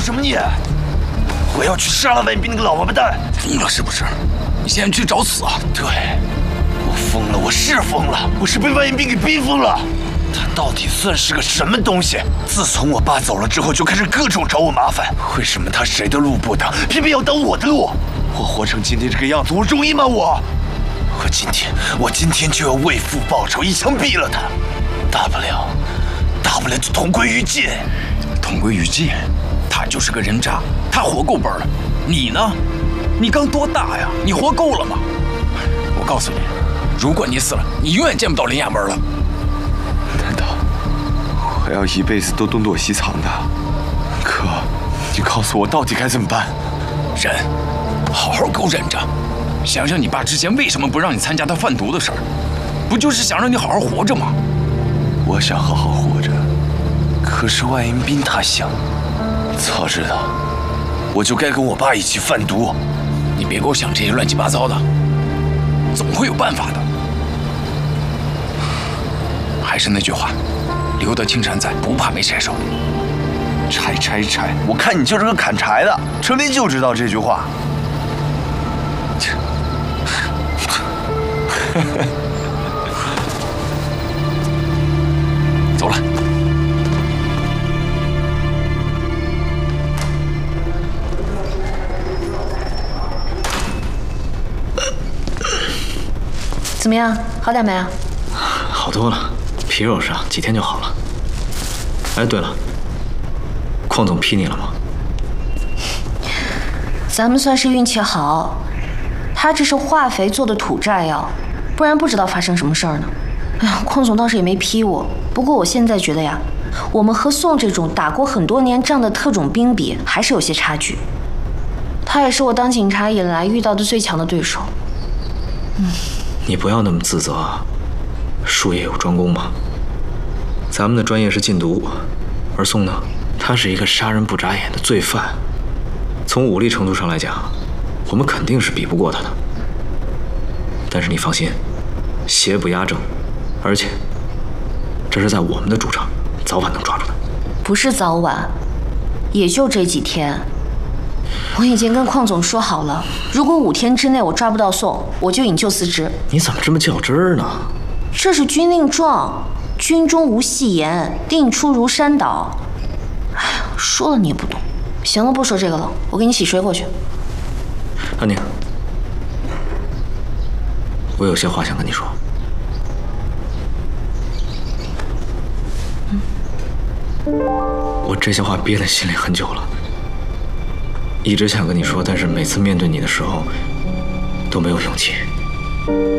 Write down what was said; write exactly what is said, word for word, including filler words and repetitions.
什么你？我要去杀了万应斌那个老王八蛋！ 疯了是不是？你现在去找死啊？ 对，我疯了，我是疯了，我是被万应斌给逼疯了。他到底算是个什么东西？自从我爸走了之后，就开始各种找我麻烦。为什么他谁的路不当，偏偏要当我的路？我活成今天这个样子，我容易吗？我，我今天，我今天就要为父报仇，一枪毙了他。大不了，大不了就同归于尽。 同归于尽？他就是个人渣，他活够本了。你呢？你刚多大呀？你活够了吗？我告诉你，如果你死了，你永远见不到林亚门了。 难道我要一辈子都东躲西藏的？哥，你告诉我到底该怎么办？ 忍，好好给我忍着。想想你爸之前为什么不让你参加他贩毒的事儿，不就是想让你好好活着吗？ 我想好好活着，可是万应斌他想。早知道，我就该跟我爸一起贩毒。 你别给我想这些乱七八糟的，总会有办法的。还是那句话，留得青山在，不怕没柴烧。 柴柴柴！我看你就是个砍柴的，成天就知道这句话。 走了。 怎么样，好点没啊？ 好多了，皮肉伤，几天就好了。哎，对了，邝总批你了吗？ 咱们算是运气好，他这是化肥做的土炸药，不然不知道发生什么事儿呢。哎呀，邝总倒是也没批我，不过我现在觉得呀，我们和宋这种打过很多年仗的特种兵比，还是有些差距。他也是我当警察以来遇到的最强的对手。嗯。 你不要那么自责，术业有专攻嘛。咱们的专业是禁毒，而宋呢，他是一个杀人不眨眼的罪犯。从武力程度上来讲，我们肯定是比不过他的。但是你放心，邪不压正，而且这是在我们的主场，早晚能抓住他。 不是早晚，也就这几天。我已经跟邝总说好了，如果五天之内我抓不到宋，我就引咎辞职。 你怎么这么较真儿呢？ 这是军令状，军中无戏言，定出如山倒。哎呀，说了你也不懂。行了，不说这个了，我给你洗水果去。 安宁，我有些话想跟你说。 嗯， 我这些话憋在心里很久了。一直想跟你说，但是每次面对你的时候都没有勇气。